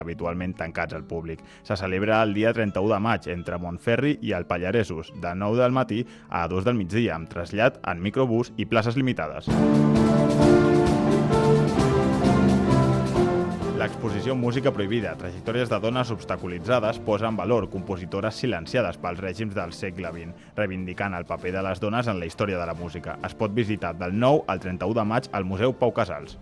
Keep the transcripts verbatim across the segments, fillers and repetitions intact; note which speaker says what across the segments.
Speaker 1: habitualment tancats al públic. Se celebra el dia trenta-u de maig entre Montferri i el Pallaresos, de nou del matí a dos del migdia, amb trasllat en microbús i places limitades. L'exposició Música prohibida, trajectòries de dones obstaculitzades, posa en valor compositores silenciades pels règims del segle vint, reivindicant el paper de les dones en la història de la música. Es pot visitar del nou al trenta-u de maig al Museu Pau Casals.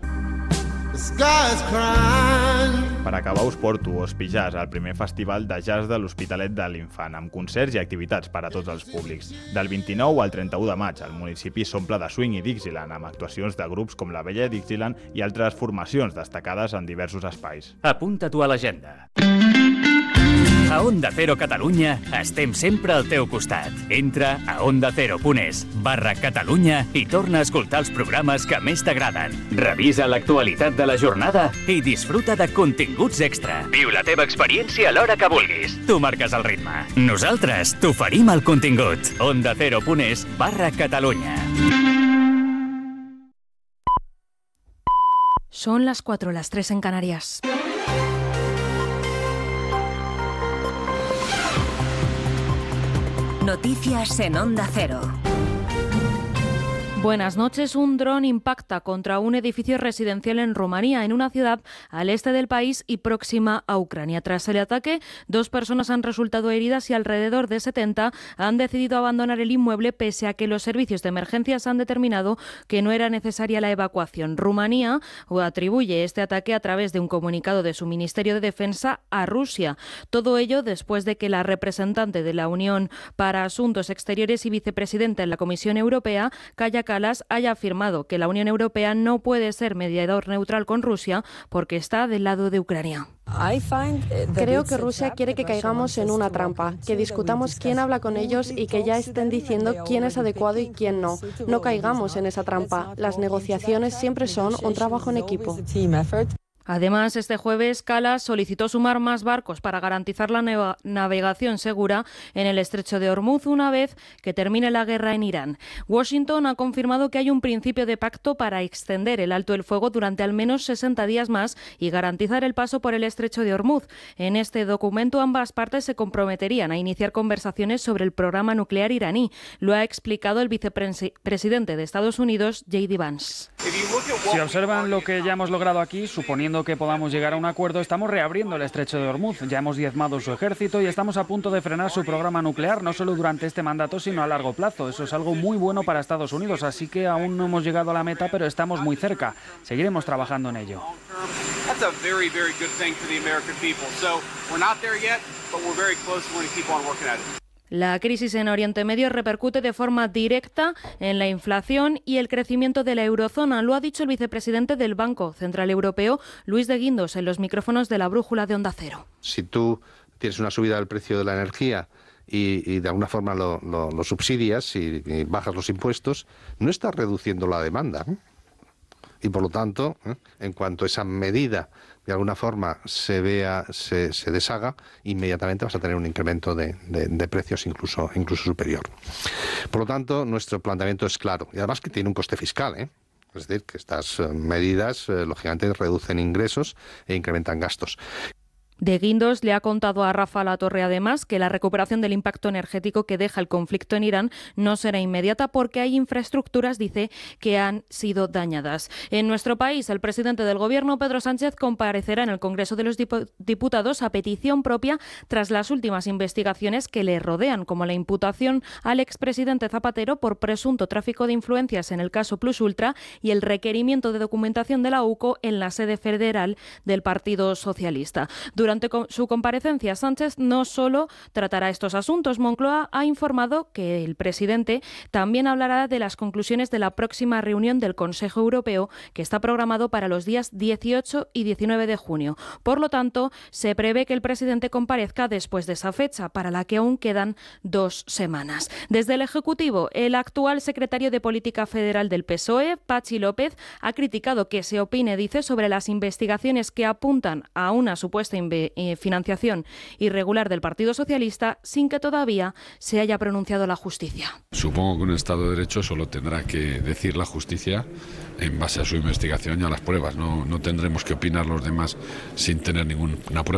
Speaker 1: Per acabar us porto Ospi Jazz, el primer festival de jazz de l'Hospitalet de l'Infant, amb concerts i activitats per a tots els públics. Del vint-i-nou al trenta-u de maig, el municipi s'omple de swing i Dixieland, amb actuacions de grups com la Vella Dixieland i altres formacions destacades en diversos espais.
Speaker 2: Apunta-t'ho a l'agenda. A Onda Cero Catalunya estem sempre al teu costat. Entra a ondacero.es barra Catalunya i torna a escoltar els programes que més t'agraden. Revisa l'actualitat de la jornada i disfruta de continguts extra. Viu la teva experiència a l'hora que vulguis. Tu marques el ritme. Nosaltres t'oferim el contingut. ondacero.es barra Catalunya.
Speaker 3: Son las cuatro, las tres en Canarias.
Speaker 4: Noticias en Onda Cero.
Speaker 3: Buenas noches. Un dron impacta contra un edificio residencial en Rumanía, en una ciudad al este del país y próxima a Ucrania. Tras el ataque, dos personas han resultado heridas y alrededor de setenta han decidido abandonar el inmueble pese a que los servicios de emergencias han determinado que no era necesaria la evacuación. Rumanía atribuye este ataque a través de un comunicado de su Ministerio de Defensa a Rusia. Todo ello después de que la representante de la Unión para Asuntos Exteriores y vicepresidenta en la Comisión Europea, Kaja Kallas, haya afirmado que la Unión Europea no puede ser mediador neutral con Rusia porque está del lado de Ucrania.
Speaker 5: Creo que Rusia quiere que caigamos en una trampa, que discutamos quién habla con ellos y que ya estén diciendo quién es adecuado y quién no. No caigamos en esa trampa. Las negociaciones siempre son un trabajo en equipo.
Speaker 3: Además, este jueves, Kallas solicitó sumar más barcos para garantizar la navegación segura en el estrecho de Hormuz una vez que termine la guerra en Irán. Washington ha confirmado que hay un principio de pacto para extender el alto el fuego durante al menos sesenta días más y garantizar el paso por el estrecho de Hormuz. En este documento, ambas partes se comprometerían a iniciar conversaciones sobre el programa nuclear iraní. Lo ha explicado el vicepresidente de Estados Unidos, J D Vance.
Speaker 6: Si observan lo que ya hemos logrado aquí, suponiendo que podamos llegar a un acuerdo, estamos reabriendo el estrecho de Hormuz. Ya hemos diezmado su ejército y estamos a punto de frenar su programa nuclear, no solo durante este mandato, sino a largo plazo. Eso es algo muy bueno para Estados Unidos, así que aún no hemos llegado a la meta, pero estamos muy cerca. Seguiremos trabajando en ello.
Speaker 3: La crisis en Oriente Medio repercute de forma directa en la inflación y el crecimiento de la eurozona. Lo ha dicho el vicepresidente del Banco Central Europeo, Luis de Guindos, en los micrófonos de la Brújula de Onda Cero.
Speaker 7: Si tú tienes una subida del precio de la energía y, y de alguna forma lo, lo, lo subsidias y, y bajas los impuestos, no estás reduciendo la demanda, ¿eh? Y por lo tanto, ¿eh? en cuanto esa medida de alguna forma se vea, se, se deshaga, inmediatamente vas a tener un incremento de, de, de precios incluso, incluso superior. Por lo tanto, nuestro planteamiento es claro, y además que tiene un coste fiscal, ¿eh? Es decir, que estas medidas, eh, lógicamente, reducen ingresos e incrementan gastos.
Speaker 3: De Guindos le ha contado a Rafa Latorre además que la recuperación del impacto energético que deja el conflicto en Irán no será inmediata porque hay infraestructuras, dice, que han sido dañadas. En nuestro país, el presidente del Gobierno, Pedro Sánchez, comparecerá en el Congreso de los Diputados a petición propia tras las últimas investigaciones que le rodean, como la imputación al expresidente Zapatero por presunto tráfico de influencias en el caso Plus Ultra y el requerimiento de documentación de la U C O en la sede federal del Partido Socialista. Durante Durante su comparecencia, Sánchez no solo tratará estos asuntos. Moncloa ha informado que el presidente también hablará de las conclusiones de la próxima reunión del Consejo Europeo, que está programado para los días dieciocho y diecinueve de junio. Por lo tanto, se prevé que el presidente comparezca después de esa fecha, para la que aún quedan dos semanas. Desde el Ejecutivo, el actual secretario de Política Federal del P S O E, Patxi López, ha criticado que se opine, dice, sobre las investigaciones que apuntan a una supuesta investigación Eh, financiación irregular del Partido Socialista sin que todavía se haya pronunciado la justicia.
Speaker 8: Supongo que un Estado de Derecho solo tendrá que decir la justicia en base a su investigación y a las pruebas. No, no tendremos que opinar los demás sin tener ninguna prueba.